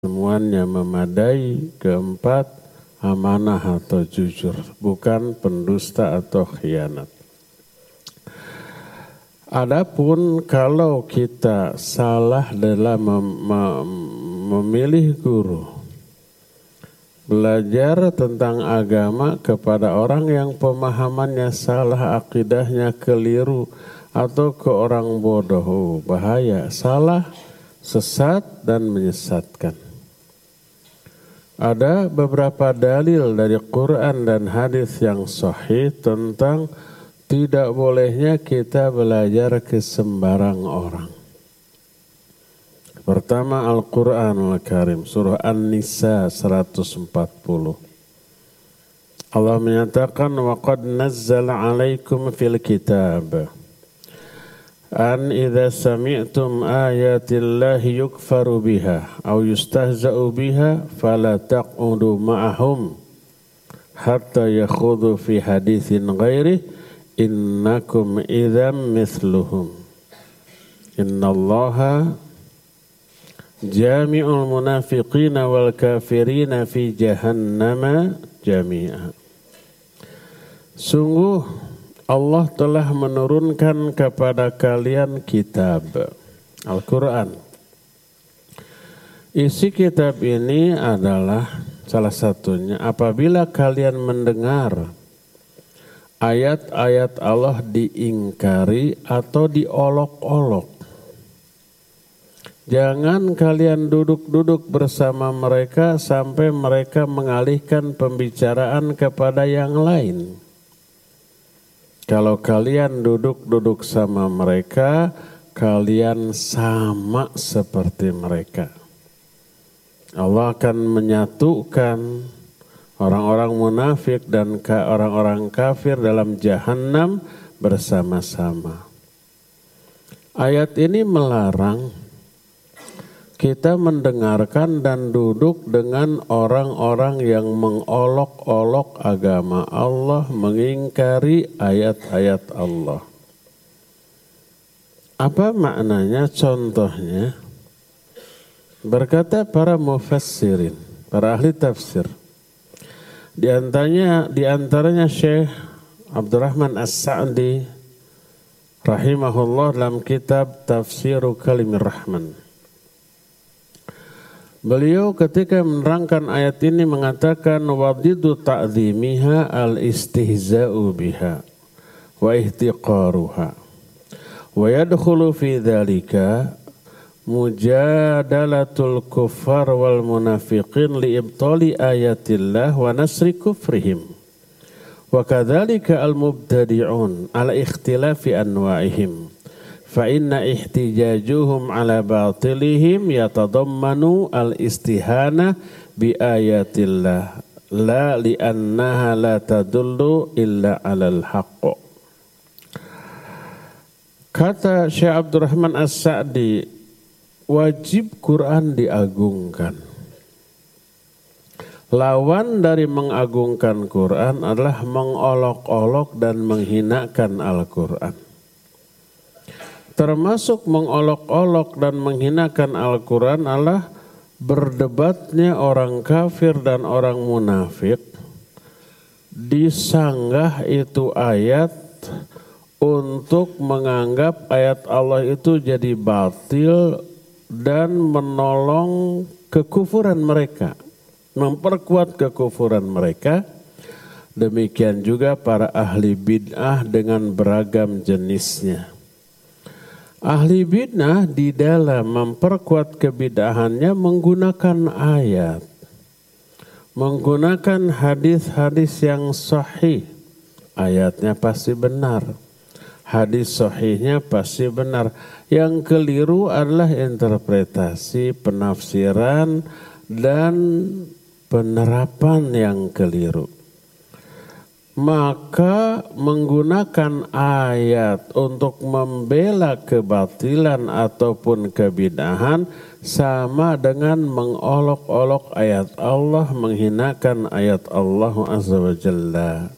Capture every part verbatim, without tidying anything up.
Semuanya memadai. Keempat, amanah atau jujur, bukan pendusta atau khianat. Adapun kalau kita salah dalam mem- mem- memilih guru, belajar tentang agama kepada orang yang pemahamannya salah, akidahnya keliru, atau ke orang bodoh, oh, bahaya, salah, sesat dan menyesatkan. Ada beberapa dalil dari Quran dan hadis yang sahih tentang tidak bolehnya kita belajar ke sembarang orang. Pertama, Al-Quranul Karim, surah An-Nisa seratus empat puluh. Allah menyatakan, وَقَدْ نَزَّلَ عَلَيْكُمْ فِي الْكِتَابِ an idza sami'tum ayatillahi yukfaru biha aw yustahza'u biha fala taq'udu ma'ahum hatta yakhudhu fi haditsin ghairi innakum idzam mithluhum innallaha jami'ul munafiqina wal kafirina fi jahannama jami'a. Sungguh Allah telah menurunkan kepada kalian kitab Al-Quran. Isi kitab ini adalah salah satunya apabila kalian mendengar ayat-ayat Allah diingkari atau diolok-olok. Jangan kalian duduk-duduk bersama mereka sampai mereka mengalihkan pembicaraan kepada yang lain. Kalau kalian duduk-duduk sama mereka, kalian sama seperti mereka. Allah akan menyatukan orang-orang munafik dan orang-orang kafir dalam Jahannam bersama-sama. Ayat ini melarang kita mendengarkan dan duduk dengan orang-orang yang mengolok-olok agama Allah, mengingkari ayat-ayat Allah. Apa maknanya? Contohnya, berkata para mufassirin, para ahli tafsir, di antaranya, di antaranya Syekh Abdurrahman As-Sa'di rahimahullah dalam kitab Tafsiru Kalimir Rahman. Beliau ketika menerangkan ayat ini mengatakan wadidu ta'zimiha al-istihza'u biha wa ihtiqaruha wa yadkhulu fi dhalika mujadalatul kuffar wal munafiqin li ibtali ayatillah wa nasri kufrihim wa kadzalika al-mubtadi'un ala ikhtilafi anwa'ihim fa inna ihtijajuhum ala batilihim yatadammanu al-istihana bi ayatillah la li'annaha la tadullu illa alal haqq. Kata Syekh Abdurrahman As-Sa'di, wajib Quran diagungkan. Lawan dari mengagungkan Quran adalah mengolok-olok dan menghinakan Al-Quran. Termasuk mengolok-olok dan menghinakan Al-Quran adalah berdebatnya orang kafir dan orang munafik. Disanggah itu ayat untuk menganggap ayat Allah itu jadi batil dan menolong kekufuran mereka, memperkuat kekufuran mereka. Demikian juga para ahli bid'ah dengan beragam jenisnya. Ahli bid'ah di dalam memperkuat kebid'ahannya menggunakan ayat, menggunakan hadis-hadis yang sahih. Ayatnya pasti benar, hadis sahihnya pasti benar. Yang keliru adalah interpretasi, penafsiran, dan penerapan yang keliru. Maka menggunakan ayat untuk membela kebatilan ataupun kebid'ahan sama dengan mengolok-olok ayat Allah, menghinakan ayat Allah Azza wa Jalla.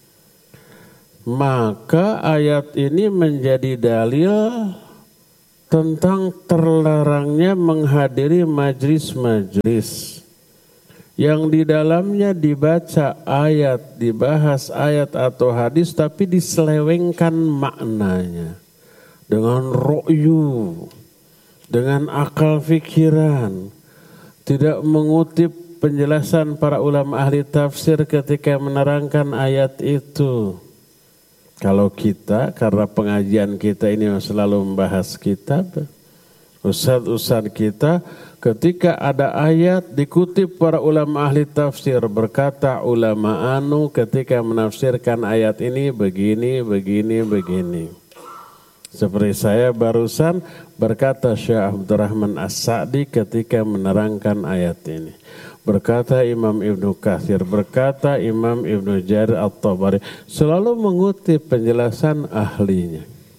Maka ayat ini menjadi dalil tentang terlarangnya menghadiri majlis-majlis yang di dalamnya dibaca ayat, dibahas ayat atau hadis tapi diselewengkan maknanya dengan ro'yu, dengan akal fikiran, tidak mengutip penjelasan para ulama ahli tafsir ketika menerangkan ayat itu. Kalau kita, karena pengajian kita ini selalu membahas kitab, ustaz-ustaz kita ketika ada ayat dikutip para ulama ahli tafsir, berkata ulama anu ketika menafsirkan ayat ini begini, begini, begini. Seperti saya barusan berkata Syekh Abdurrahman As-Sa'di ketika menerangkan ayat ini. Berkata Imam Ibnu Katsir, berkata Imam Ibnu Jarir At-Tabari, selalu mengutip penjelasan ahlinya.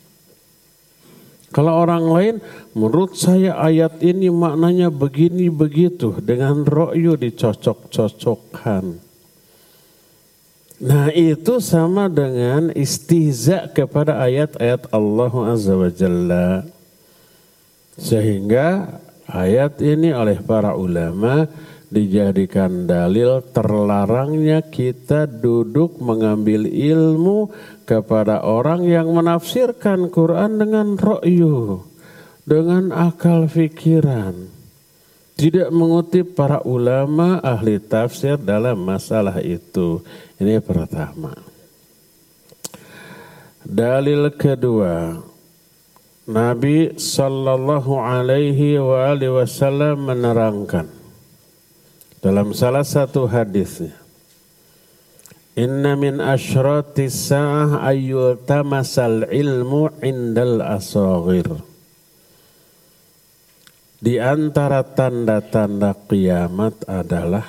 Kalau orang lain, menurut saya ayat ini maknanya begini begitu, dengan ro'yu dicocok-cocokkan. Nah itu sama dengan istihza kepada ayat-ayat Allah Azza wa Jalla. Sehingga ayat ini oleh para ulama dijadikan dalil terlarangnya kita duduk mengambil ilmu kepada orang yang menafsirkan Quran dengan ro'yu, dengan akal fikiran, tidak mengutip para ulama ahli tafsir dalam masalah itu. Ini pertama. Dalil kedua, Nabi sallallahu alaihi wa alihi wasallam menerangkan dalam salah satu hadisnya, inna min asyratis sa'ah ayyul tamasal ilmu indal asaghir. Di antara tanda-tanda kiamat adalah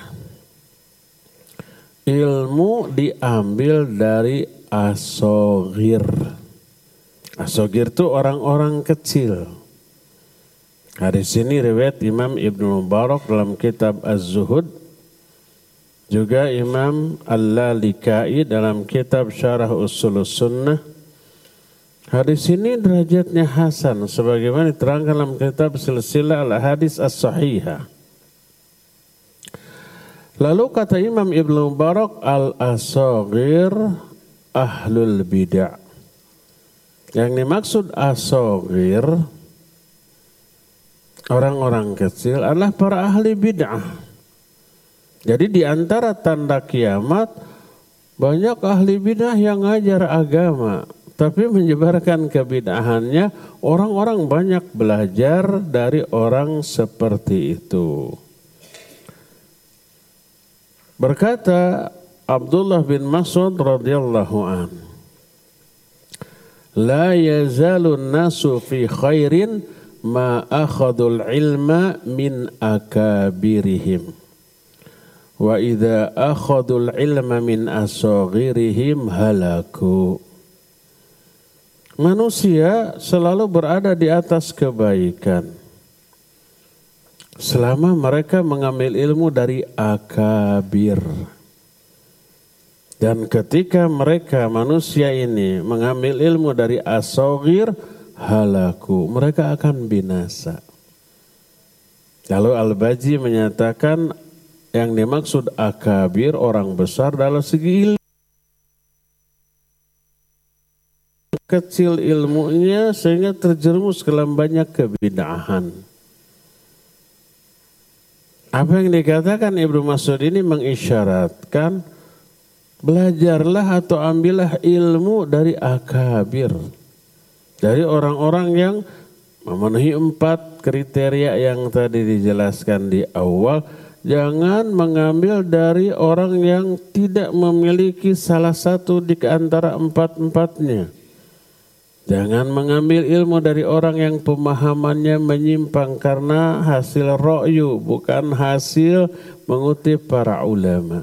ilmu diambil dari asaghir. Asaghir itu orang-orang kecil. Hadis ini riwayat Imam Ibnu Mubarak dalam kitab Az-Zuhud, juga Imam Al-Lalikai dalam kitab Syarah Ushulus Sunnah. Hadis ini derajatnya hasan sebagaimana diterangkan dalam kitab Silsilah Al-Hadis As-Sahihah. Lalu kata Imam Ibnu Mubarak, al-asaghir ahlul bid'ah. Yang dimaksud asaghir, orang-orang kecil adalah para ahli bid'ah. Jadi di antara tanda kiamat banyak ahli bid'ah yang ngajar agama tapi menyebarkan kebid'ahannya. Orang-orang banyak belajar dari orang seperti itu. Berkata Abdullah bin Mas'ud radhiyallahu an, la yazalun nasu fi khairin ma akhadul ilma min akabirihim wa idza akhadul ilma min asaghirihim halaku. Manusia selalu berada di atas kebaikan selama mereka mengambil ilmu dari akabir. Dan ketika mereka manusia ini mengambil ilmu dari asaghir, halaku, mereka akan binasa. Lalu Al-Baji menyatakan yang dimaksud akabir, orang besar dalam segi ilmu. Kecil ilmunya sehingga terjerumus ke dalam banyak kebid'ahan. Apa yang dikatakan Ibnu Mas'ud ini mengisyaratkan belajarlah atau ambillah ilmu dari akabir. Dari orang-orang yang memenuhi empat kriteria yang tadi dijelaskan di awal. Jangan mengambil dari orang yang tidak memiliki salah satu di antara empat-empatnya. Jangan mengambil ilmu dari orang yang pemahamannya menyimpang karena hasil ro'yu, bukan hasil mengutip para ulama.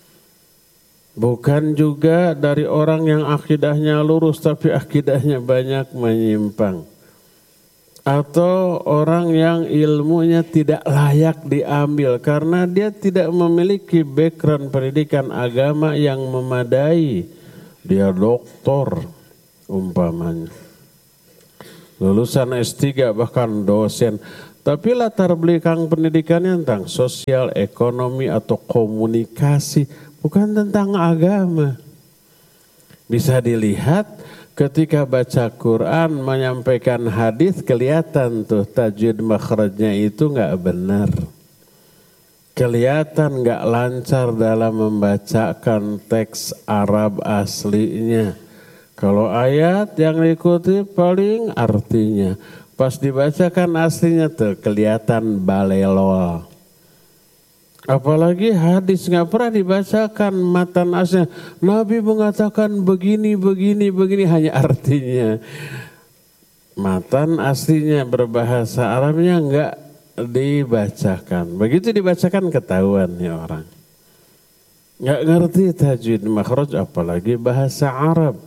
Bukan juga dari orang yang akidahnya lurus tapi akidahnya banyak menyimpang. Atau orang yang ilmunya tidak layak diambil karena dia tidak memiliki background pendidikan agama yang memadai. Dia doktor umpamanya. lulusan S tiga bahkan dosen. Tapi latar belakang pendidikannya tentang sosial, ekonomi atau komunikasi, bukan tentang agama. Bisa dilihat ketika baca Quran menyampaikan hadis kelihatan tuh tajwid makhrajnya itu nggak benar. Kelihatan nggak lancar dalam membacakan teks Arab aslinya. Kalau ayat yang diikuti paling artinya. Pas dibacakan aslinya tuh kelihatan balelol. Apalagi hadis nggak pernah dibacakan matan aslinya. Nabi mengatakan begini, begini, begini hanya artinya. Matan aslinya berbahasa Arabnya nggak dibacakan. Begitu dibacakan ketahuan nih orang. Nggak ngerti tajwid makhraj apalagi bahasa Arab.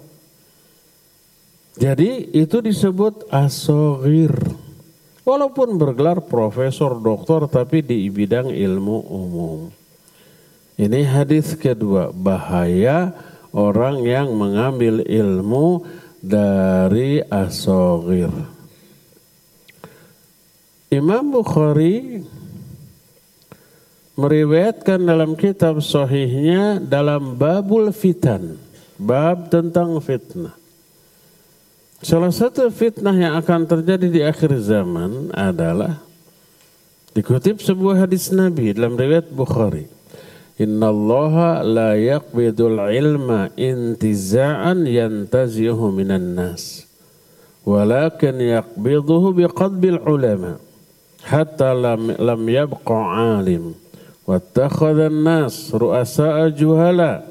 Jadi itu disebut as-shaghir. Walaupun bergelar profesor, doktor tapi di bidang ilmu umum. Ini hadis kedua, bahaya orang yang mengambil ilmu dari as-shaghir. Imam Bukhari meriwayatkan dalam kitab sahihnya dalam babul fitan, bab tentang fitnah. Salah satu fitnah yang akan terjadi di akhir zaman adalah dikutip sebuah hadis Nabi dalam riwayat Bukhari. Innallaha la yaqbidul ilma intiza'an yantazi'uhu minan nas. Walakin yaqbiduhu biqadbil ulama. Hatta lam, lam yabqa alim. Wattakhadhan nas ru'asa'a juhala.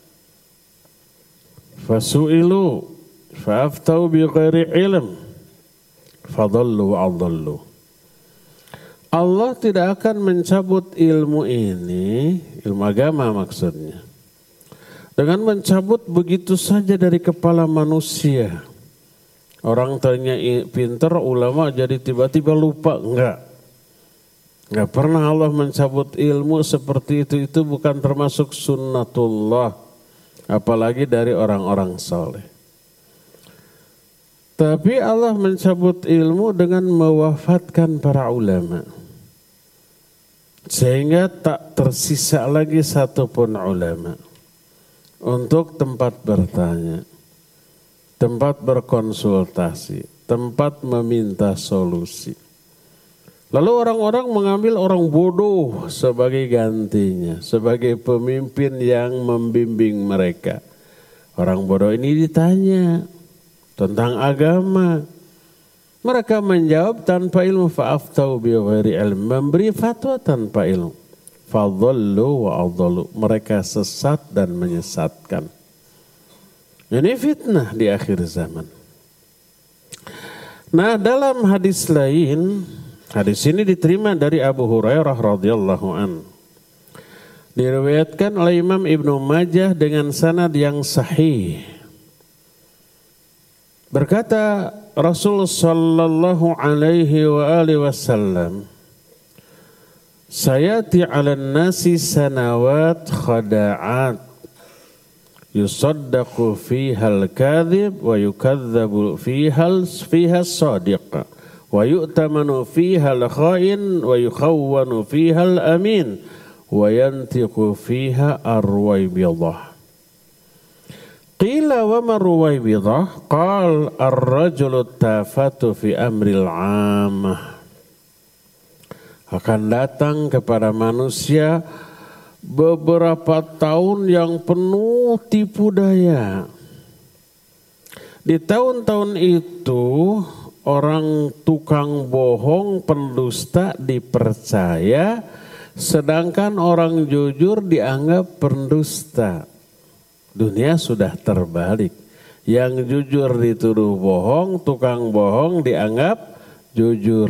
Fasu'ilu. Fa'aftau bi ghairi ilm fadallu wa'adallu. Allah tidak akan mencabut ilmu ini, ilmu agama maksudnya, dengan mencabut begitu saja dari kepala manusia. Orang tanya pintar, ulama jadi tiba-tiba lupa, enggak. Enggak pernah Allah mencabut ilmu seperti itu, itu bukan termasuk sunnatullah, apalagi dari orang-orang saleh. Tapi Allah mencabut ilmu dengan mewafatkan para ulama. Sehingga tak tersisa lagi satupun ulama. Untuk tempat bertanya. Tempat berkonsultasi. Tempat meminta solusi. Lalu orang-orang mengambil orang bodoh sebagai gantinya. Sebagai pemimpin yang membimbing mereka. Orang bodoh ini ditanya tentang agama. Mereka menjawab tanpa ilmu. Fa'aftau bi ghairi ilm. Memberi fatwa tanpa ilmu. Fadhallu wa adhallu. Mereka sesat dan menyesatkan. Ini fitnah di akhir zaman. Nah, dalam hadis lain, hadis ini diterima dari Abu Hurairah radhiyallahu an. Diriwayatkan oleh Imam Ibnu Majah dengan sanad yang sahih. Berkata Rasul sallallahu alaihi wa alihi wasallam, sayati 'alan nasi sanawat khada'at yusaddaqu fiha al-kadhib wa yukadzabu fiha fiha as-sadiq wa yu'tamanu fiha al-kha'in wa yukhawwanu fiha al-amin wa yantiqu fiha ar-ruwaybidah. Qila wa ma ruwaybidah? Qal ar-rajulu tafatu fi amril 'amah. Akan datang kepada manusia beberapa tahun yang penuh tipu daya. Di tahun-tahun itu orang tukang bohong, pendusta dipercaya, sedangkan orang jujur dianggap pendusta. Dunia sudah terbalik. Yang jujur dituduh bohong, tukang bohong dianggap jujur.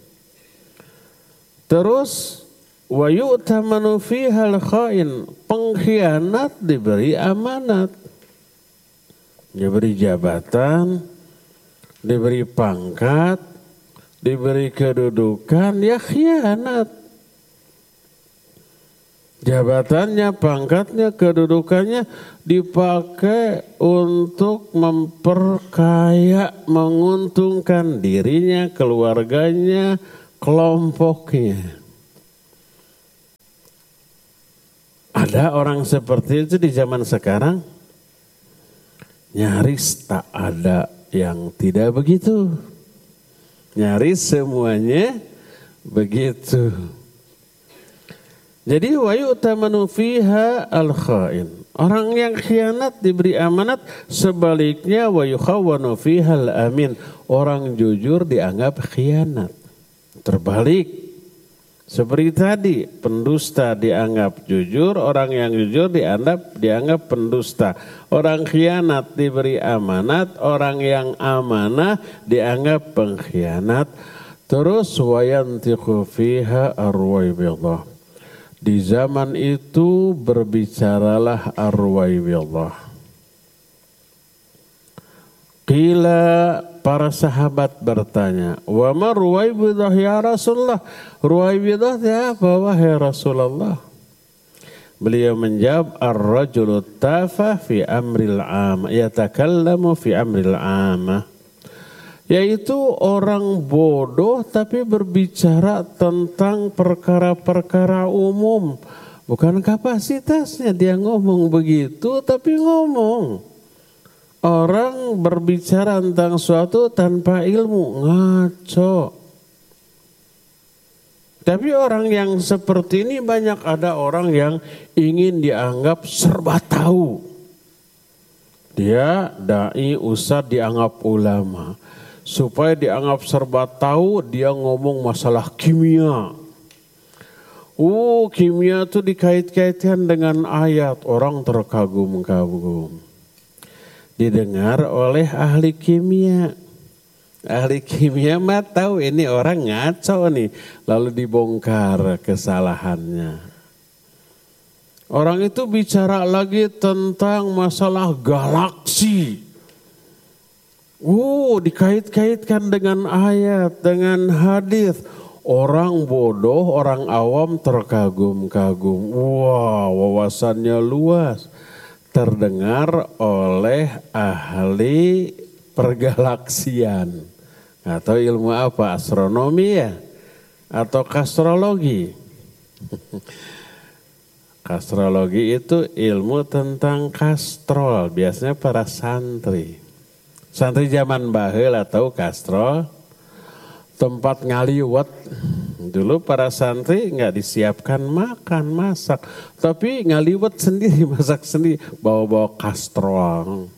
Terus wa yu'tamanu fihal khain, pengkhianat diberi amanat. Diberi jabatan, diberi pangkat, diberi kedudukan, ya khianat. Jabatannya, pangkatnya, kedudukannya dipakai untuk memperkaya, menguntungkan dirinya, keluarganya, kelompoknya. Ada orang seperti itu di zaman sekarang? Nyaris tak ada yang tidak begitu. Nyaris semuanya begitu. Jadi wa yu'tamanu fiha al-khain. Orang yang khianat diberi amanat, sebaliknya wa yukhawwanu fiha al-amin. Orang jujur dianggap khianat. Terbalik. Seperti tadi, pendusta dianggap jujur, orang yang jujur dianggap dianggap pendusta. Orang khianat diberi amanat, orang yang amanah dianggap pengkhianat. Terus wa yantiqu fiha ar-ruwaibidah. Di zaman itu berbicaralah ar-ruwaibidah. Qila, para sahabat bertanya, wa ma ruwaibidah ya Rasulullah? Ruwaibidah itu apa wahai Rasulullah? Beliau menjawab, ar-rajulu tafah fi amril amah, yatakallamu fi amril amah. Yaitu orang bodoh tapi berbicara tentang perkara-perkara umum. Bukan kapasitasnya dia ngomong begitu, tapi ngomong. Orang berbicara tentang suatu tanpa ilmu, ngaco. Tapi orang yang seperti ini banyak ada orang yang ingin dianggap serba tahu. Dia dai, ustadz, dianggap ulama. Supaya dianggap serba tahu, dia ngomong masalah kimia. Oh, kimia itu dikait-kaitkan dengan ayat, orang terkagum-kagum. Didengar oleh ahli kimia. Ahli kimia mah tahu ini orang ngaco nih, lalu dibongkar kesalahannya. Orang itu bicara lagi tentang masalah galaksi. Uh, dikait-kaitkan dengan ayat, dengan hadis. Orang bodoh, orang awam terkagum-kagum. Wah, wawasannya luas. Terdengar oleh ahli pergalaksian. Atau ilmu apa? Astronomi ya? Atau kastrologi? Kastrologi itu ilmu tentang kastrol. Biasanya para santri. Santri zaman baheula tahu kastrol, tempat ngaliwat. Dulu para santri nggak disiapkan makan, masak. Tapi ngaliwat sendiri, masak sendiri, bawa-bawa kastrol.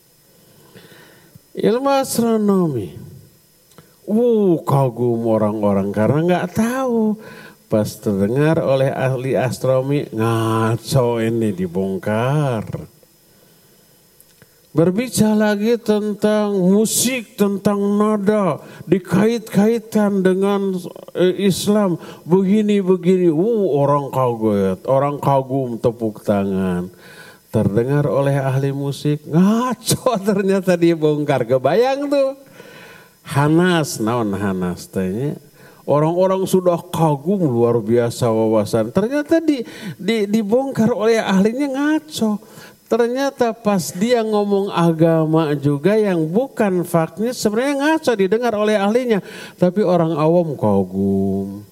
Ilmu astronomi. Uh, kagum orang-orang karena nggak tahu. Pas terdengar oleh ahli astronomi, ngaco ini dibongkar. Berbicara lagi tentang musik, tentang nada, dikait-kaitkan dengan Islam, begini-begini. Uh, orang kaget, orang kagum, tepuk tangan. Terdengar oleh ahli musik, ngaco ternyata dibongkar. Kebayang tuh, Hanas, naon Hanas tanya. Orang-orang sudah kagum luar biasa wawasan. Ternyata di, di, dibongkar oleh ahlinya ngaco. Ternyata pas dia ngomong agama juga yang bukan faktnya sebenarnya ngaco didengar oleh ahlinya. Tapi orang awam kagum.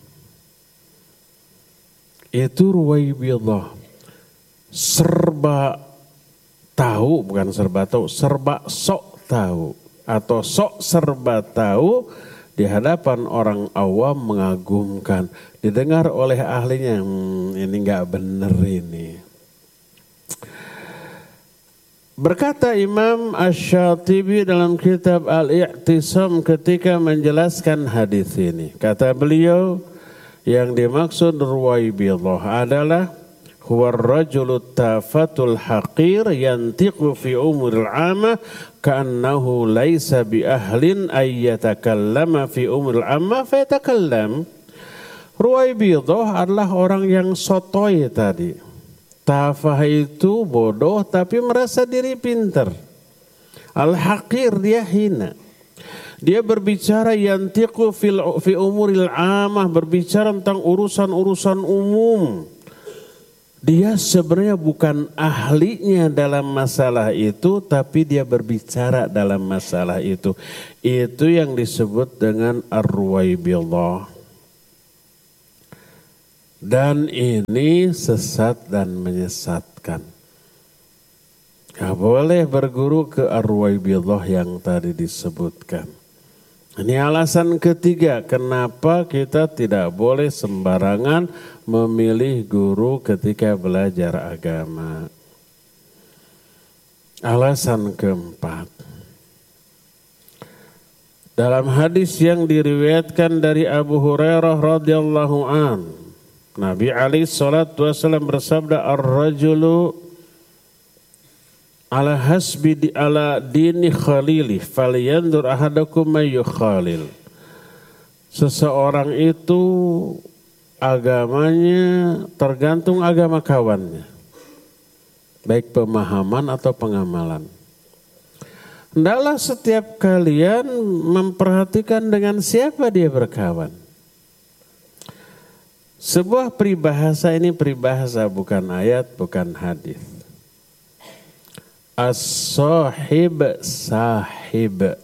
Itu ruwaibidah. Serba tahu, bukan serba tahu, serba sok tahu. Atau sok serba tahu di hadapan orang awam mengagumkan. Didengar oleh ahlinya, hmm, ini gak bener ini. Berkata Imam Asy-Syatibi dalam kitab Al-I'tisam ketika menjelaskan hadis ini. Kata beliau, yang dimaksud ruwaibidah adalah huwa ar-rajulu tafatul haqir yantiqu fi umuril 'amah ka'annahu laisa bi ahlin ay yatakallama fi umuril 'amah fa yatakallam. Ruwaibidah adalah orang yang sotoy tadi. Tafah itu bodoh tapi merasa diri pintar. Al-haqir dia hina. Dia berbicara yantiqu fil fi umuril amah, berbicara tentang urusan-urusan umum. Dia sebenarnya bukan ahlinya dalam masalah itu, tapi dia berbicara dalam masalah itu. Itu yang disebut dengan ar-ruwaibillah. Dan ini sesat dan menyesatkan. Gak boleh berguru ke ar-ruwaibillah yang tadi disebutkan. Ini alasan ketiga kenapa kita tidak boleh sembarangan memilih guru ketika belajar agama. Alasan keempat. Dalam hadis yang diriwayatkan dari Abu Hurairah radhiyallahu an, Nabi alaihi salatu wasallam bersabda, ar-rajulu ala hasbi di ala dini khalili falyandur ahadakum may yukhalil. Seseorang itu agamanya tergantung agama kawannya, baik pemahaman atau pengamalan. Hendaklah setiap kalian memperhatikan dengan siapa dia berkawan. Sebuah peribahasa, ini peribahasa bukan ayat, bukan hadis. As-sahib sahib.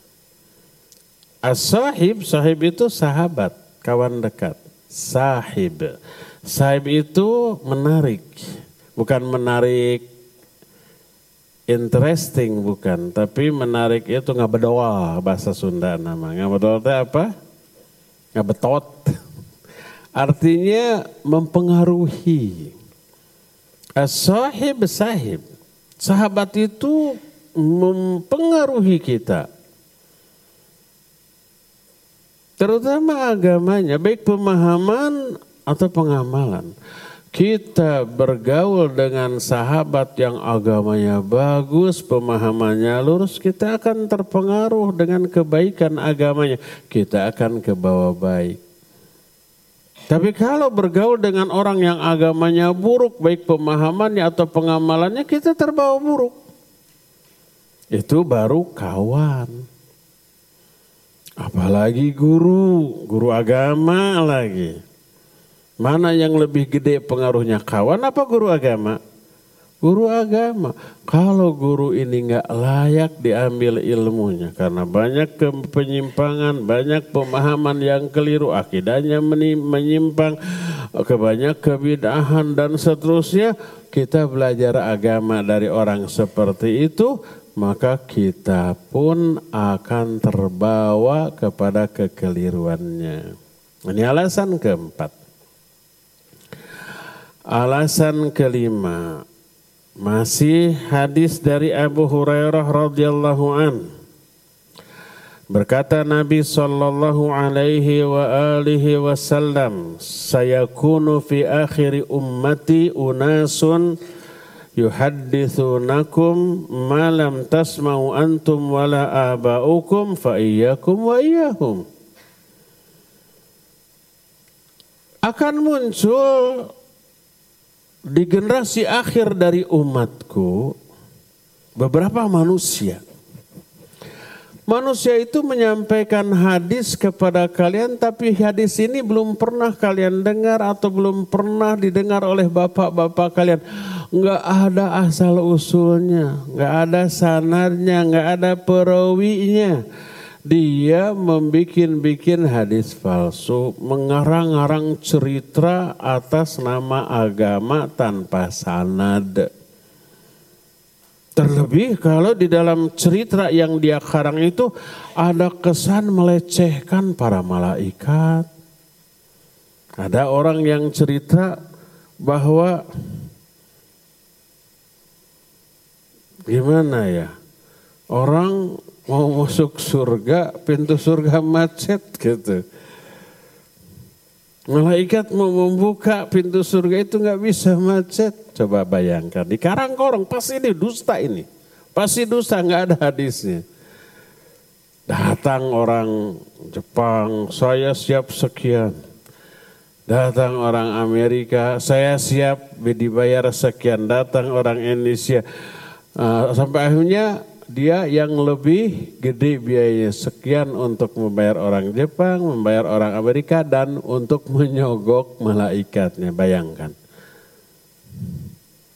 As-sahib, sahib itu sahabat, kawan dekat. Sahib. Sahib itu menarik. Bukan menarik interesting, bukan. Tapi menarik itu ngabedoa, bahasa Sunda nama. Ngabedoa itu apa? Ngabetot. Artinya mempengaruhi. As-sahib sahib. Sahabat itu mempengaruhi kita. Terutama agamanya, baik pemahaman atau pengamalan. Kita bergaul dengan sahabat yang agamanya bagus, pemahamannya lurus, kita akan terpengaruh dengan kebaikan agamanya. Kita akan ke bawah baik. Tapi kalau bergaul dengan orang yang agamanya buruk, baik pemahamannya atau pengamalannya, kita terbawa buruk. Itu baru kawan. Apalagi guru, guru agama lagi. Mana yang lebih gede pengaruhnya, kawan apa guru agama? Guru agama. Kalau guru ini nggak layak diambil ilmunya karena banyak penyimpangan, banyak pemahaman yang keliru, akidahnya menyimpang, kebanyak kebidahan dan seterusnya, kita belajar agama dari orang seperti itu, maka kita pun akan terbawa kepada kekeliruannya. Ini alasan keempat. Alasan kelima, masih hadis dari Abu Hurairah radhiyallahu an. Berkata Nabi sallallahu alaihi wa alihi wasallam, sayakunu fi akhiri ummati unasun yuhaddithunakum ma lam tasma'u antum wala aba'ukum fa iyyakum wa iyyahum. Akan muncul di generasi akhir dari umatku beberapa manusia. Manusia itu menyampaikan hadis kepada kalian, tapi hadis ini belum pernah kalian dengar atau belum pernah didengar oleh bapak-bapak kalian. Enggak ada asal usulnya, enggak ada sanadnya, enggak ada perawinya. Dia membikin-bikin hadis palsu, mengarang-arang cerita atas nama agama tanpa sanad. Terlebih kalau di dalam cerita yang dia karang itu ada kesan melecehkan para malaikat. Ada orang yang cerita bahwa gimana ya, orang mau masuk surga, pintu surga macet gitu. Malaikat mau membuka pintu surga itu nggak bisa macet. Coba bayangkan, di karang-korong pasti ini dusta ini. Pasti dusta, nggak ada hadisnya. Datang orang Jepang, saya siap sekian. Datang orang Amerika, saya siap dibayar sekian. Datang orang Indonesia, uh, sampai akhirnya dia yang lebih gede biayanya sekian untuk membayar orang Jepang, membayar orang Amerika, dan untuk menyogok malaikatnya. Bayangkan.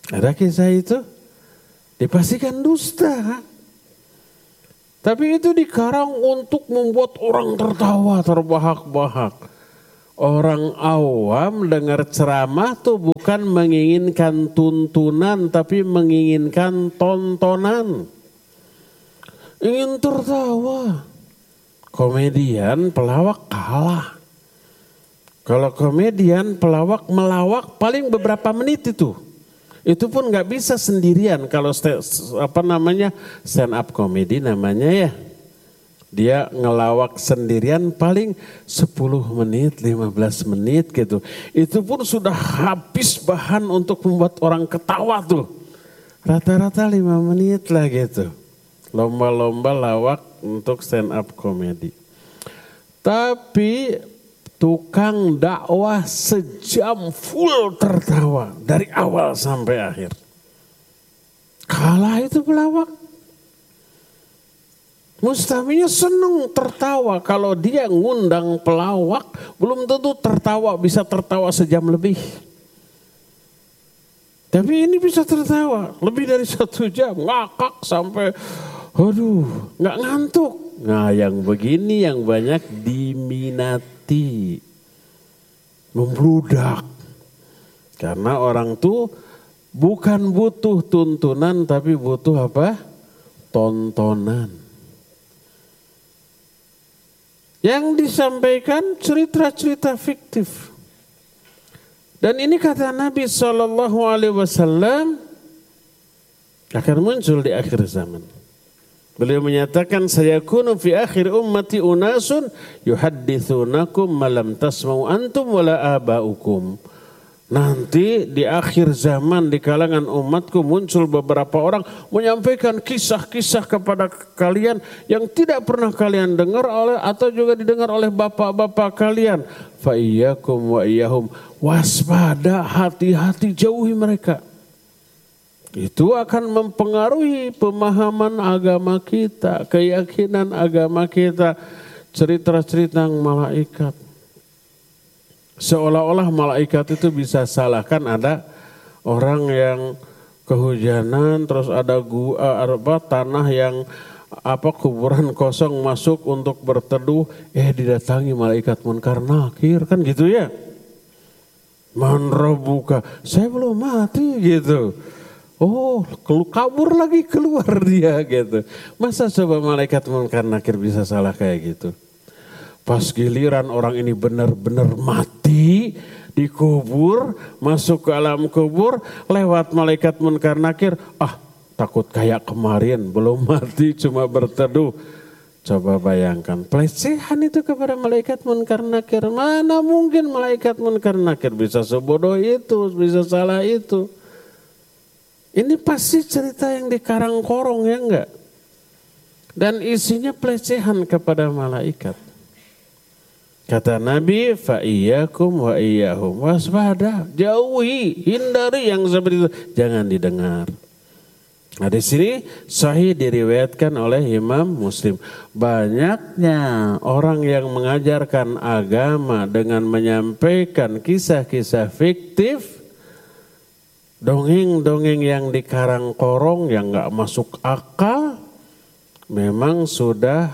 Ada kisah itu? Dipastikan dusta. Tapi itu dikarang untuk membuat orang tertawa, terbahak-bahak. Orang awam dengar ceramah tuh bukan menginginkan tuntunan, tapi menginginkan tontonan. Ingin tertawa. Komedian pelawak kalah. Kalau komedian pelawak melawak paling beberapa menit itu. Itu pun nggak bisa sendirian. Kalau apa namanya stand up comedy namanya ya. Dia ngelawak sendirian paling sepuluh menit, lima belas menit gitu. Itu pun sudah habis bahan untuk membuat orang ketawa tuh. Rata-rata lima menit lah gitu. Lomba-lomba lawak untuk stand up comedy. Tapi tukang dakwah sejam full tertawa dari awal sampai akhir. Kalah itu pelawak. Mustaminya seneng tertawa. Kalau dia ngundang pelawak, belum tentu tertawa, bisa tertawa sejam lebih. Tapi ini bisa tertawa lebih dari satu jam, ngakak sampai, aduh, nggak ngantuk. Nah, yang begini yang banyak diminati, membludak. Karena orang tuh bukan butuh tuntunan, tapi butuh apa? Tontonan. Yang disampaikan cerita-cerita fiktif. Dan ini kata Nabi shallallahu alaihi wasallam akan muncul di akhir zaman. Beliau menyatakan, sayakunu fi akhir ummati unasun yuhaddithunakum malam tasma'u antum wala aba'ukum. Nanti di akhir zaman di kalangan umatku muncul beberapa orang menyampaikan kisah-kisah kepada kalian yang tidak pernah kalian dengar oleh atau juga didengar oleh bapak-bapak kalian. Fa iyyakum wa iyyahum, waspada, hati-hati, jauhi mereka. Itu akan mempengaruhi pemahaman agama kita, keyakinan agama kita, cerita-cerita malaikat. Seolah-olah malaikat itu bisa salah. Kan ada orang yang kehujanan, terus ada gua, apa, tanah yang apa kuburan kosong masuk untuk berteduh, eh didatangi malaikat munkar nakir, kan gitu ya. Man rabbuka, saya belum mati gitu. Oh, kabur lagi keluar dia gitu. Masa coba malaikat munkar nakir bisa salah kayak gitu? Pas giliran orang ini benar-benar mati, dikubur, masuk ke alam kubur, lewat malaikat munkar nakir, ah takut kayak kemarin, belum mati cuma berteduh. Coba bayangkan, pelecehan itu kepada malaikat munkar nakir. Mana mungkin malaikat munkar nakir bisa sebodoh itu, bisa salah itu. Ini pasti cerita yang dikarang korong, ya enggak? Dan isinya pelecehan kepada malaikat. Kata Nabi, fa iyyakum wa iyyahum, waspada, jauhi, hindari yang seperti itu, jangan didengar. Nah di sini sahih diriwayatkan oleh Imam Muslim. Banyaknya orang yang mengajarkan agama dengan menyampaikan kisah-kisah fiktif, dongeng-dongeng yang dikarang korong, yang gak masuk akal, memang sudah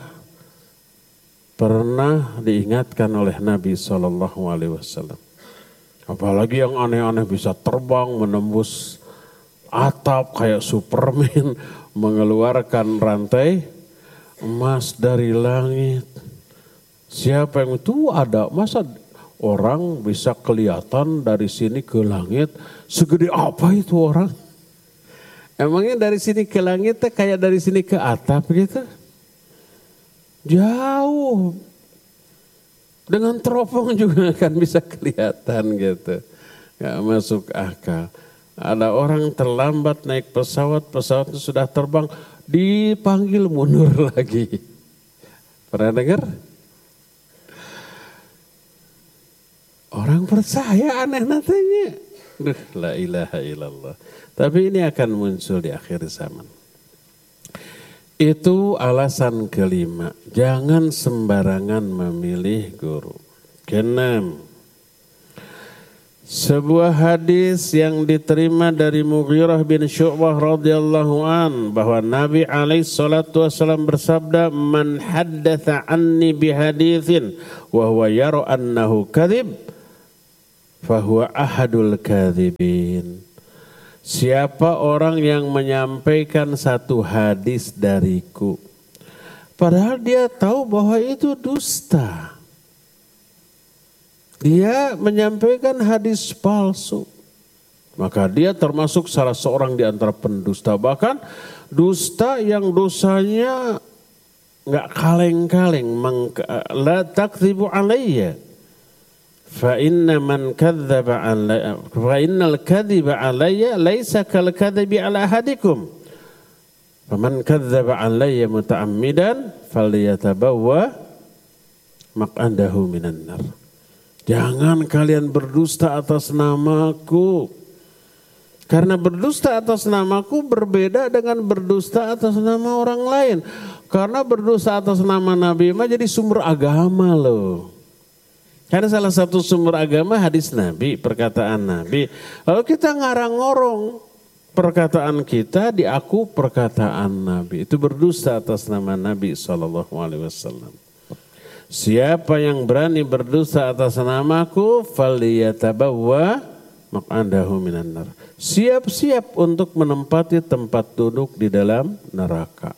pernah diingatkan oleh Nabi shallallahu alaihi wasallam. Apalagi yang aneh-aneh bisa terbang menembus atap kayak Superman, mengeluarkan rantai emas dari langit. Siapa yang itu ada? Masa orang bisa kelihatan dari sini ke langit? Segede apa itu orang? Emangnya dari sini ke langit kayak dari sini ke atap gitu? Jauh, dengan teropong juga akan bisa kelihatan gitu, gak masuk akal. Ada orang terlambat naik pesawat, pesawat itu sudah terbang, dipanggil mundur lagi. Pernah dengar? Orang percaya aneh natanya. Duh, la ilaha illallah. Tapi ini akan muncul di akhir zaman. Itu alasan kelima, jangan sembarangan memilih guru. Keenam, Sebuah hadis yang diterima dari Mughirah bin Syu'bah radhiyallahu an bahwa Nabi alaihi salatu wasallam bersabda, "Man haddatsa anni bihaditsin wa huwa yara annahu kadzib fa huwa ahadul kadzibin." Siapa orang yang menyampaikan satu hadis dariku padahal dia tahu bahwa itu dusta. Dia menyampaikan hadis palsu, maka dia termasuk salah seorang di antara pendusta. Bahkan dusta yang dosanya nggak kaleng-kaleng. La takdzibu alayya fa inna man kadzdzaba alayya fa innal kadziba alayya laisa kal kadzibi ala ahadikum faman kadzdzaba alayya muta'ammidan falyatabawwa maq'adahu minan nar. Jangan kalian berdusta atas namaku. Karena berdusta atas namaku berbeda dengan berdusta atas nama orang lain. Karena berdusta atas nama Nabi mah jadi sumber agama loh. Karena salah satu sumber agama hadis Nabi, perkataan Nabi. Lalu kita ngarang-ngorong perkataan kita diaku perkataan Nabi. Itu berdusta atas nama Nabi shallallahu alaihi wasallam. Siapa yang berani berdusta atas namaku, falyatabawwa maq'adahu minan nar. Siap-siap untuk menempati tempat duduk di dalam neraka.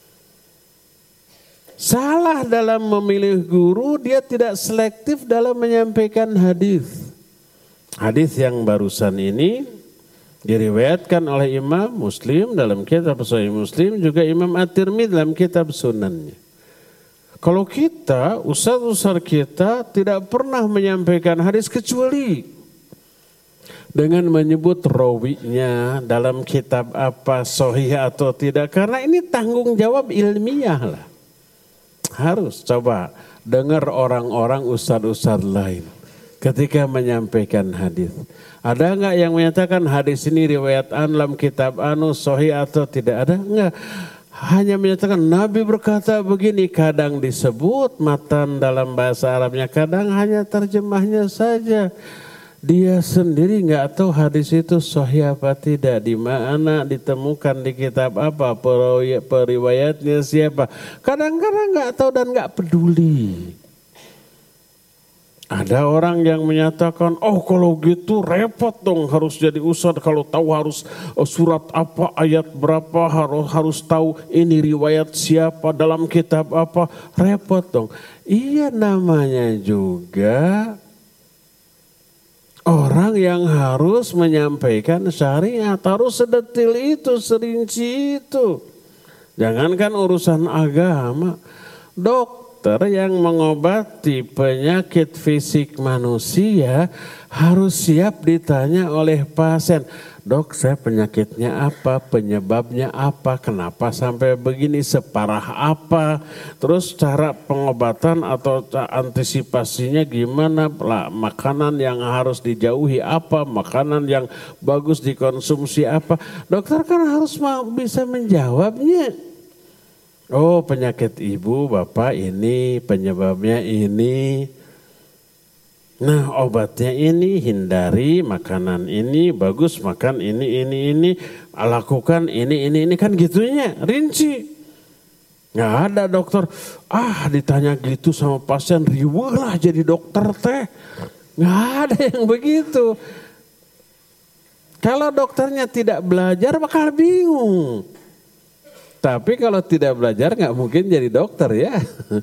Salah dalam memilih guru, dia tidak selektif dalam menyampaikan hadis. Hadis yang barusan ini diriwayatkan oleh Imam Muslim dalam kitab Sahih Muslim, juga Imam At-Tirmidzi dalam kitab Sunannya. Kalau kita, ustaz-ustaz kita tidak pernah menyampaikan hadis kecuali dengan menyebut rawinya dalam kitab apa, sahih atau tidak. Karena ini tanggung jawab ilmiah lah. Harus coba dengar orang-orang ustaz-ustaz lain ketika menyampaikan hadis. Ada enggak yang menyatakan hadis ini riwayat an dalam kitab anu sahih atau tidak? Ada enggak? Hanya menyatakan Nabi berkata begini, kadang disebut matan dalam bahasa Arabnya, kadang hanya terjemahnya saja. Dia sendiri nggak tahu hadis itu sahih apa tidak, di mana ditemukan di kitab apa, periwayatnya siapa. Kadang-kadang nggak tahu dan nggak peduli. Ada orang yang menyatakan, oh kalau gitu repot dong harus jadi ustadz, kalau tahu harus surat apa, ayat berapa, harus harus tahu ini riwayat siapa, dalam kitab apa, repot dong. Iya, namanya juga orang yang harus menyampaikan syariat, harus sedetil itu, serinci itu. Jangankan urusan agama, dok. Dokter yang mengobati penyakit fisik manusia harus siap ditanya oleh pasien. Dok, saya penyakitnya apa, penyebabnya apa, kenapa sampai begini, separah apa, terus cara pengobatan atau antisipasinya gimana, makanan yang harus dijauhi apa, makanan yang bagus dikonsumsi apa. Dokter kan harus bisa menjawabnya. Oh, penyakit ibu bapak ini, penyebabnya ini. Nah, obatnya ini, hindari makanan ini, bagus makan ini, ini, ini, lakukan ini, ini, ini, kan gitunya, rinci. Nggak ada dokter, ah ditanya gitu sama pasien, riweuh lah jadi dokter teh. Nggak ada yang begitu. Kalau dokternya tidak belajar bakal bingung. Tapi kalau tidak belajar nggak mungkin jadi dokter ya.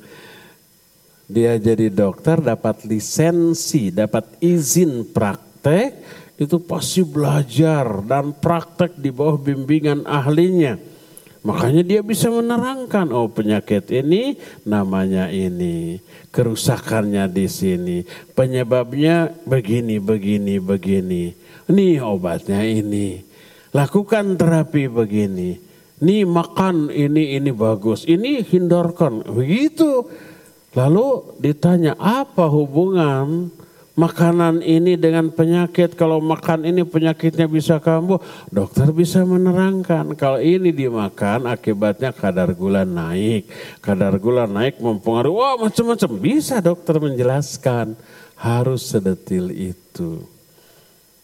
Dia jadi dokter dapat lisensi, dapat izin praktek, itu pasti belajar dan praktek di bawah bimbingan ahlinya. Makanya dia bisa menerangkan, oh penyakit ini namanya ini, kerusakannya di sini, penyebabnya begini, begini, begini. Ini obatnya ini, lakukan terapi begini. Nih makan ini, ini bagus, ini hindarkan, begitu. Lalu ditanya apa hubungan makanan ini dengan penyakit, kalau makan ini penyakitnya bisa kambuh. Dokter bisa menerangkan, kalau ini dimakan akibatnya kadar gula naik. Kadar gula naik mempengaruhi, wah macam-macam. Bisa dokter menjelaskan, harus sedetil itu.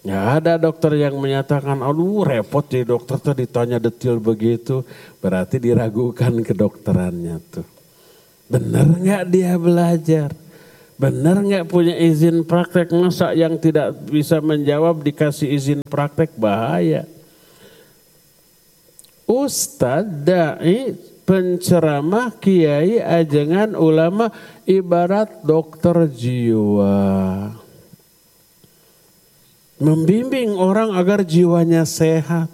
Ya ada dokter yang menyatakan, aduh repot jadi dokter tuh ditanya detail begitu. Berarti diragukan kedokterannya tuh. Benar gak dia belajar? Benar gak punya izin praktek? Masa yang tidak bisa menjawab dikasih izin praktek? Bahaya. Ustadz, da'i, penceramah, kiai, ajengan, ulama ibarat dokter jiwa. Membimbing orang agar jiwanya sehat.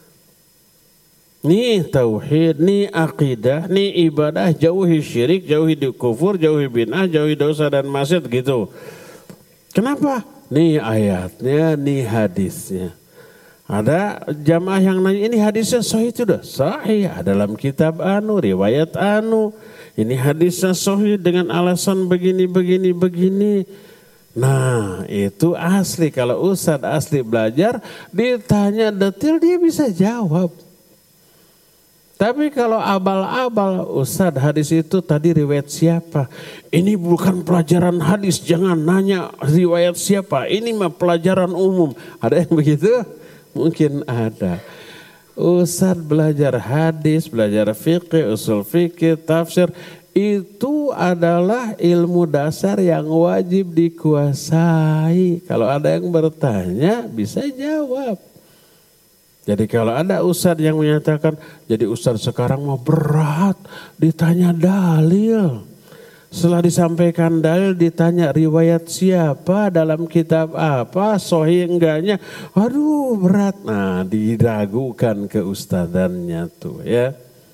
Nih tauhid, nih akidah, nih ibadah, jauhi syirik, jauhi kufur, jauhi bid'ah, jauhi dosa dan maksiat gitu. Kenapa? Nih ayatnya, nih hadisnya. Ada jamaah yang nanya, ini hadisnya sahih itu dah. Sahih, dalam kitab anu, riwayat anu. Ini hadisnya sahih dengan alasan begini, begini, begini. Nah itu asli, kalau ustadz asli belajar ditanya detail dia bisa jawab. Tapi kalau abal-abal, ustadz hadis itu tadi riwayat siapa? Ini bukan pelajaran hadis, jangan nanya riwayat siapa, ini mah pelajaran umum. Ada yang begitu? Mungkin ada. Ustadz belajar hadis, belajar fikih, usul fikih, tafsir. Itu adalah ilmu dasar yang wajib dikuasai. Kalau ada yang bertanya bisa jawab. Jadi kalau ada ustadz yang menyatakan, jadi ustadz sekarang mau berat, ditanya dalil. Setelah disampaikan dalil ditanya riwayat siapa, dalam kitab apa, sahih enggaknya. Aduh berat. Nah diragukan keustadannya tuh ya.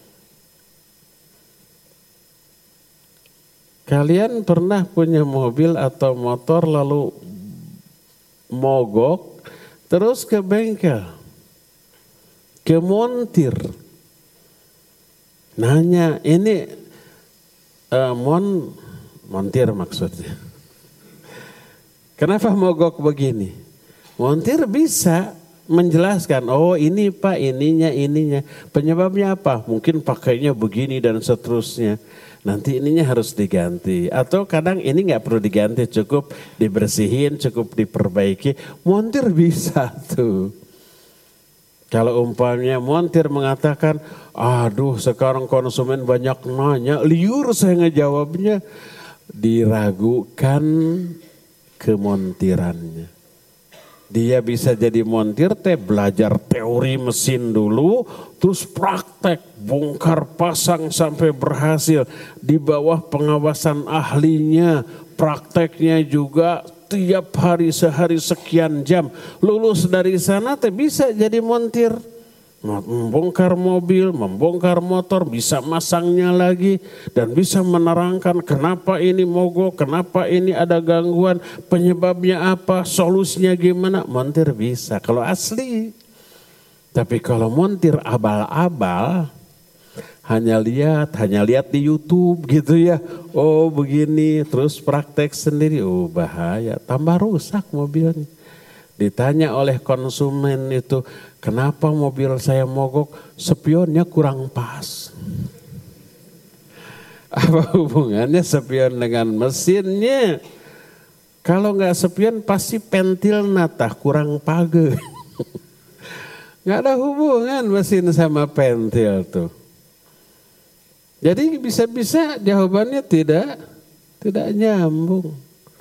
Kalian pernah punya mobil atau motor lalu mogok terus ke bengkel, ke montir, nanya ini uh, mon montir maksudnya, kenapa mogok begini? Montir bisa menjelaskan, oh ini pak ininya ininya, penyebabnya apa? Mungkin pakainya begini dan seterusnya. Nanti ininya harus diganti. Atau kadang ini nggak perlu diganti, cukup dibersihin, cukup diperbaiki. Montir bisa tuh. Kalau umpamanya montir mengatakan, aduh sekarang konsumen banyak nanya, liur saya ngejawabnya. Diragukan kemontirannya. Dia bisa jadi montir teh belajar teori mesin dulu, terus praktek bongkar pasang sampai berhasil di bawah pengawasan ahlinya, prakteknya juga tiap hari sehari sekian jam. Lulus dari sana teh bisa jadi montir, membongkar mobil, membongkar motor, bisa masangnya lagi dan bisa menerangkan kenapa ini mogok, kenapa ini ada gangguan, penyebabnya apa, solusinya gimana. Montir bisa kalau asli. Tapi kalau montir abal-abal, hanya lihat, hanya lihat di YouTube gitu ya. Oh begini, terus praktek sendiri, oh bahaya, tambah rusak mobilnya. Ditanya oleh konsumen itu, kenapa mobil saya mogok? Spionnya kurang pas. Apa hubungannya spion dengan mesinnya? Kalau nggak spion pasti pentil natah kurang page. Nggak ada hubungan mesin sama pentil tuh. Jadi bisa-bisa jawabannya tidak tidak nyambung.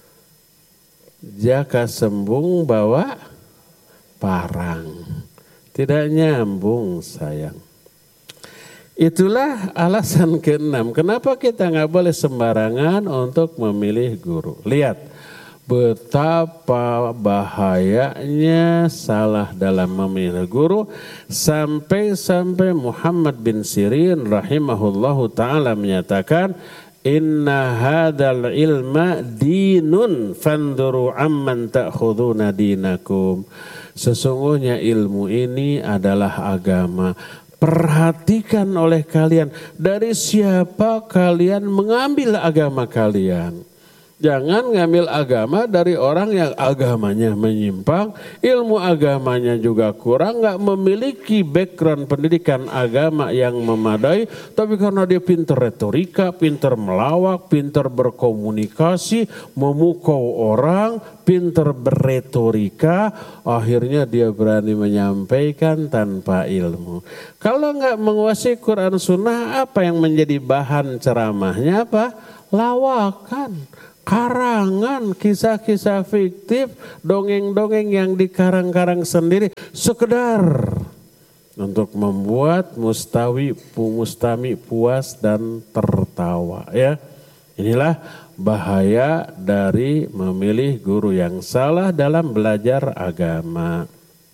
Jaka sembung bawa parang. Tidak nyambung sayang. Itulah alasan keenam. Kenapa kita nggak boleh sembarangan untuk memilih guru. Lihat betapa bahayanya salah dalam memilih guru. Sampai-sampai Muhammad bin Sirin rahimahullahu ta'ala menyatakan, inna hadal ilma dinun fanduru amman ta'khuduna dinakum. Sesungguhnya ilmu ini adalah agama. Perhatikan oleh kalian dari siapa kalian mengambil agama kalian. Jangan ngambil agama dari orang yang agamanya menyimpang, ilmu agamanya juga kurang, nggak memiliki background pendidikan agama yang memadai, tapi karena dia pintar retorika, pintar melawak, pintar berkomunikasi, memukau orang, pintar berretorika, akhirnya dia berani menyampaikan tanpa ilmu. Kalau nggak menguasai Quran Sunnah, apa yang menjadi bahan ceramahnya apa? Lawakan. Karangan, kisah-kisah fiktif, dongeng-dongeng yang dikarang-karang sendiri sekedar untuk membuat mustawi, mustami puas dan tertawa, ya. Inilah bahaya dari memilih guru yang salah dalam belajar agama.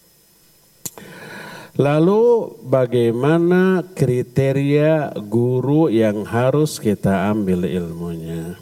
Lalu bagaimana kriteria guru yang harus kita ambil ilmunya?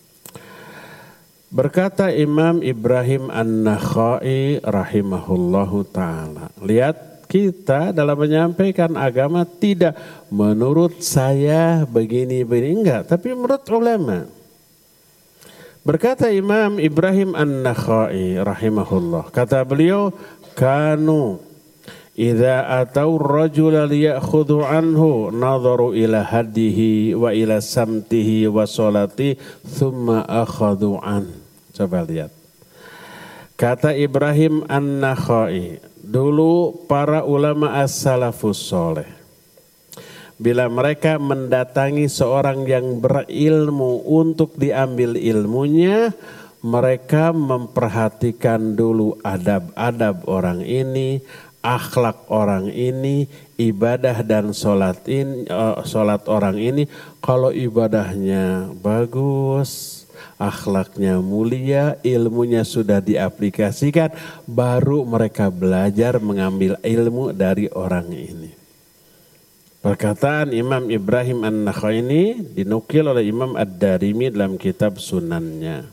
Berkata Imam Ibrahim An-Nakhai rahimahullahu ta'ala. Lihat, kita dalam menyampaikan agama tidak menurut saya begini-begini, enggak. Tapi menurut ulama. Berkata Imam Ibrahim An-Nakhai rahimahullah. Kata beliau, kanu idza atau rajula liyakhudhu anhu nadharu ila hadihi wa ila samtihi wa salati thumma akhadhu an. Coba lihat. Kata Ibrahim An-Nakhai, dulu para ulama as-salafus soleh, bila mereka mendatangi seorang yang berilmu untuk diambil ilmunya, mereka memperhatikan dulu adab-adab orang ini, akhlak orang ini, ibadah dan sholat ini, sholat orang ini. Kalau ibadahnya bagus, akhlaknya mulia, ilmunya sudah diaplikasikan, baru mereka belajar mengambil ilmu dari orang ini. Perkataan Imam Ibrahim An-Nakhai ini dinukil oleh Imam Ad-Darimi dalam kitab Sunannya.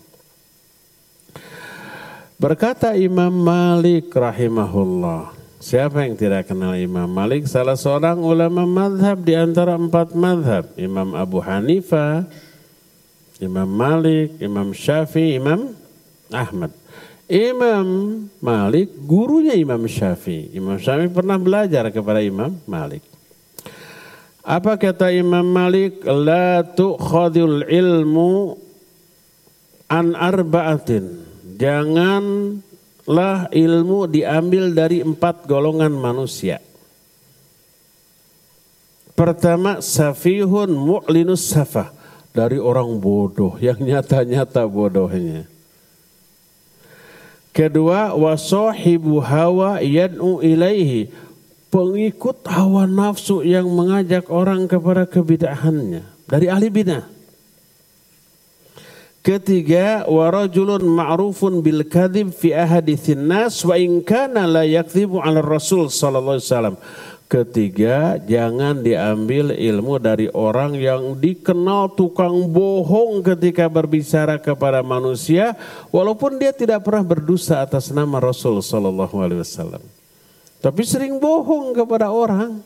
Berkata Imam Malik rahimahullah. Siapa yang tidak kenal Imam Malik? Salah seorang ulama mazhab di antara empat mazhab. Imam Abu Hanifah, Imam Malik, Imam Syafi'i, Imam Ahmad. Imam Malik gurunya Imam Syafi'i. Imam Syafi'i pernah belajar kepada Imam Malik. Apa kata Imam Malik? La tu'khadul ilmu an arba'atin. Janganlah ilmu diambil dari empat golongan manusia. Pertama, safihun mu'linus safah. Dari orang bodoh yang nyata-nyata bodohnya. Kedua, wasohibu hawa yad'u ilaihi. Pengikut hawa nafsu yang mengajak orang kepada kebidahannya. Dari ahli bidah. Ketiga, warajulun ma'rufun bil kadhib fi ahaditsin nas wa in kana la yakdzibu 'ala Rasul sallallahu alaihi wasallam. Ketiga, jangan diambil ilmu dari orang yang dikenal tukang bohong ketika berbicara kepada manusia, walaupun dia tidak pernah berdusta atas nama Rasul sallallahu alaihi wasallam. Tapi sering bohong kepada orang.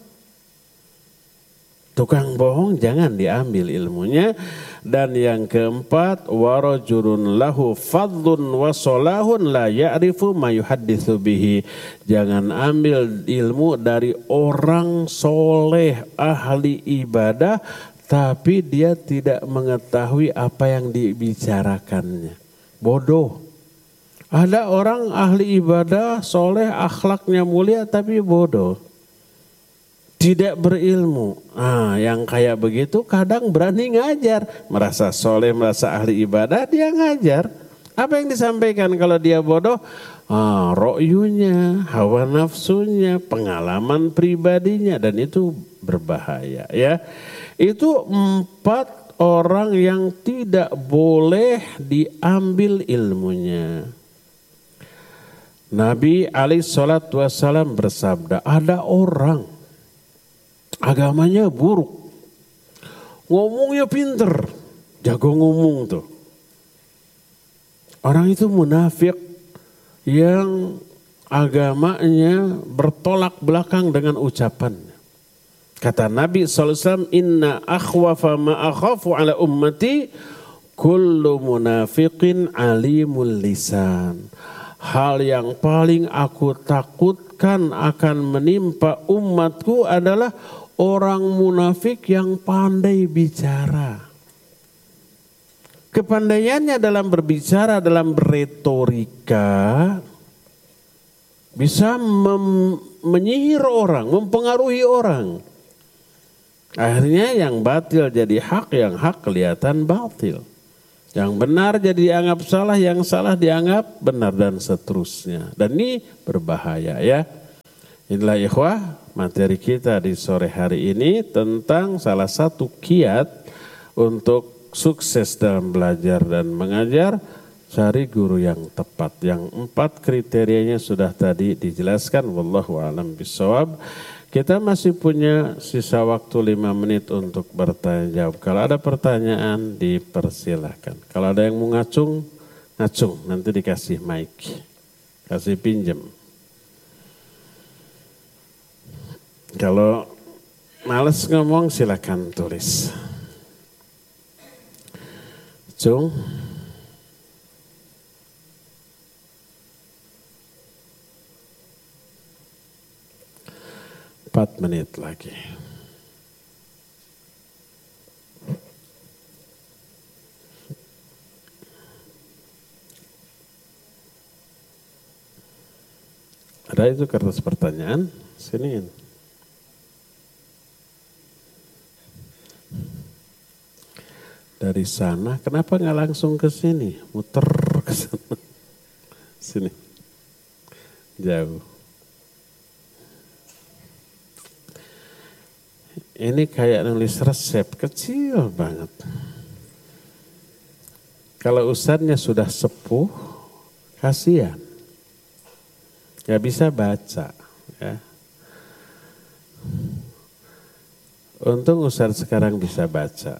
Tukang bohong jangan diambil ilmunya. Dan yang keempat, warajulun lahu fadlun wa salahun la ya'rifu ma yuhadditsu bihi. Jangan ambil ilmu dari orang soleh ahli ibadah tapi dia tidak mengetahui apa yang dibicarakannya. Bodoh. Ada orang ahli ibadah soleh akhlaknya mulia tapi bodoh. Tidak berilmu. Ah, yang kayak begitu kadang berani ngajar. Merasa soleh, merasa ahli ibadah, dia ngajar. Apa yang disampaikan kalau dia bodoh? Ah, ro'yunya, hawa nafsunya, pengalaman pribadinya. Dan itu berbahaya, ya. Itu empat orang yang tidak boleh diambil ilmunya. Nabi alaihi salatu wassalam bersabda, ada orang agamanya buruk, ngomongnya pinter, jago ngomong tuh. Orang itu munafik yang agamanya bertolak belakang dengan ucapannya. Kata Nabi shallallahu alaihi wasallam, inna akhwafa ma akhafu ala ummati kullu munafiqin alimul lisan. Hal yang paling aku takutkan akan menimpa umatku adalah orang munafik yang pandai bicara. Kepandaiannya dalam berbicara, dalam berretorika, bisa mem- menyihir orang, mempengaruhi orang. Akhirnya yang batil jadi hak, yang hak kelihatan batil. Yang benar jadi dianggap salah, yang salah dianggap benar dan seterusnya. Dan ini berbahaya ya. Inilah ikhwah materi kita di sore hari ini tentang salah satu kiat untuk sukses dalam belajar dan mengajar. Cari guru yang tepat. Yang empat kriterianya sudah tadi dijelaskan. Wallahu a'lam bishawab. Kita masih punya sisa waktu lima menit untuk bertanya jawab. Kalau ada pertanyaan dipersilahkan. Kalau ada yang mau ngacung, ngacung. Nanti dikasih mic. Kasih pinjem. Kalau males ngomong silakan tulis. Cung. Empat menit lagi. Ada itu kertas pertanyaan? Siniin. Dari sana, kenapa nggak langsung ke sini? Muter ke sana. Sini. Jauh. Ini kayak nulis resep, kecil banget. Kalau ustadznya sudah sepuh, kasihan. Gak bisa baca. Ya. Untung ustadz sekarang bisa baca.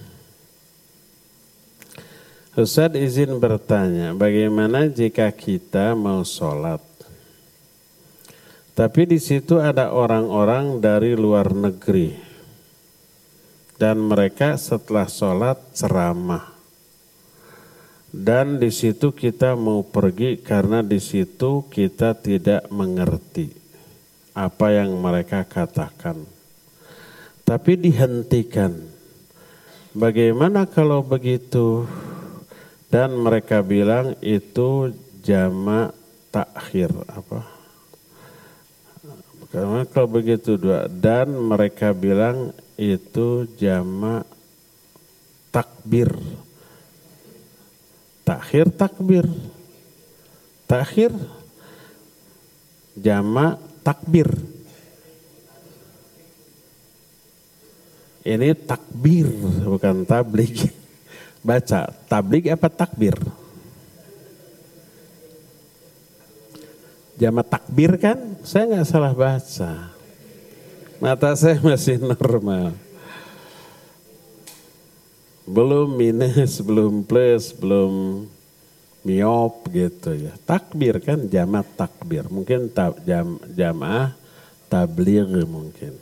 Ustadz izin bertanya, bagaimana jika kita mau sholat? Tapi di situ ada orang-orang dari luar negeri. Dan mereka setelah sholat ceramah. Dan di situ kita mau pergi karena di situ kita tidak mengerti apa yang mereka katakan. Tapi dihentikan. Bagaimana kalau begitu? Dan mereka bilang itu jamak takhir apa? Karena kalau begitu dua. Dan mereka bilang itu jamak takbir. Takhir takbir. Takhir jamak takbir. Ini takbir bukan tablik. Baca tablik apa takbir? Jamak takbir kan? Saya nggak salah baca. Mata saya masih normal. Belum minus, belum plus, belum miop gitu ya. Takbir kan jamak takbir. Mungkin tab, jam, jamaah tabligh mungkin.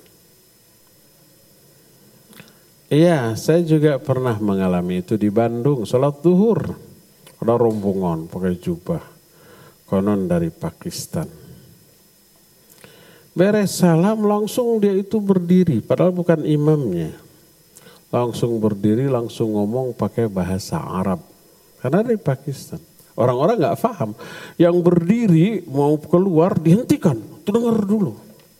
Iya, saya juga pernah mengalami itu di Bandung. Sholat zuhur. Ada rombongan pakai jubah. Konon dari Pakistan. Beres salam langsung dia itu berdiri, padahal bukan imamnya. Langsung berdiri, langsung ngomong pakai bahasa Arab. Karena dari Pakistan. Orang-orang gak paham. Yang berdiri mau keluar dihentikan, itu dengar dulu.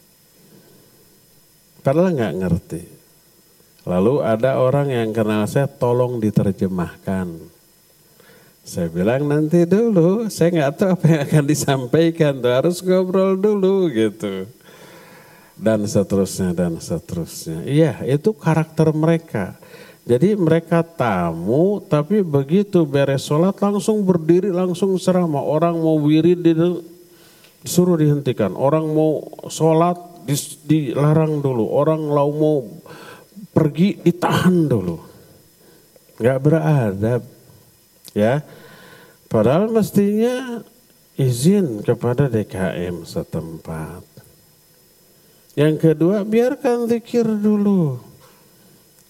Padahal gak ngerti. Lalu ada orang yang kenal saya, tolong diterjemahkan. Saya bilang nanti dulu, saya gak tahu apa yang akan disampaikan, tuh harus ngobrol dulu gitu. Dan seterusnya, dan seterusnya. Iya, itu karakter mereka. Jadi mereka tamu, tapi begitu beres sholat langsung berdiri, langsung ceramah. Orang mau wirid disuruh dihentikan. Orang mau sholat dilarang dulu. Orang mau pergi ditahan dulu. Gak beradab. Ya, padahal mestinya izin kepada D K M setempat. Yang kedua, biarkan zikir dulu.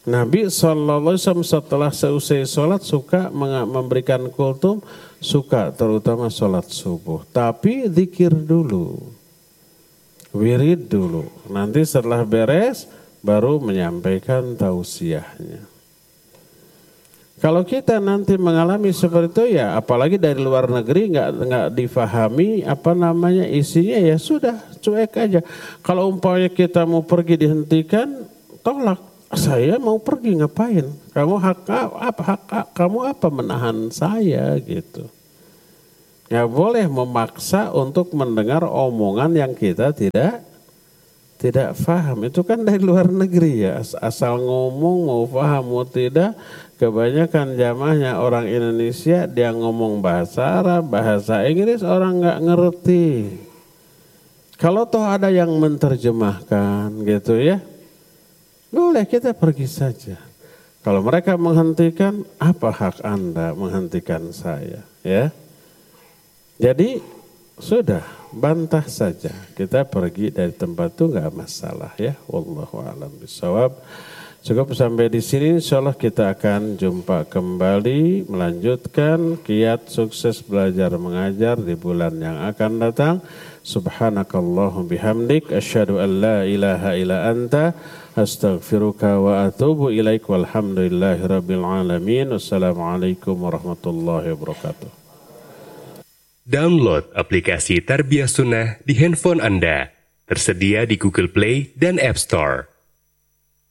Nabi shallallahu alaihi wasallam setelah selesai sholat suka memberikan kultum, suka terutama sholat subuh. Tapi zikir dulu, wirid dulu. Nanti setelah beres baru menyampaikan tausiahnya. Kalau kita nanti mengalami seperti itu ya, apalagi dari luar negeri nggak nggak difahami apa namanya isinya, ya sudah cuek aja. Kalau umpamanya kita mau pergi dihentikan, tolak. Saya mau pergi ngapain? Kamu hak apa? Hak, hak kamu apa menahan saya gitu? Ya boleh memaksa untuk mendengar omongan yang kita tidak tidak paham. Itu kan dari luar negeri ya. Asal ngomong mau paham mau tidak. Kebanyakan jamaahnya orang Indonesia, dia ngomong bahasa Arab, bahasa Inggris orang nggak ngerti. Kalau toh ada yang menerjemahkan gitu ya, boleh kita pergi saja. Kalau mereka menghentikan, apa hak Anda menghentikan saya? Ya, jadi sudah bantah saja. Kita pergi dari tempat itu nggak masalah ya. Wallahu a'lam bishawab. Cukup sampai di sini, insyaallah kita akan jumpa kembali melanjutkan kiat sukses belajar mengajar di bulan yang akan datang. Subhanakallahum bihamdik asyhadu an la ilaha illa anta astaghfiruka wa atubu ilaik walhamdulillahi rabbil alamin. Wassalamualaikum warahmatullahi wabarakatuh. Download aplikasi Tarbiyah Sunnah di handphone Anda. Tersedia di Google Play dan App Store.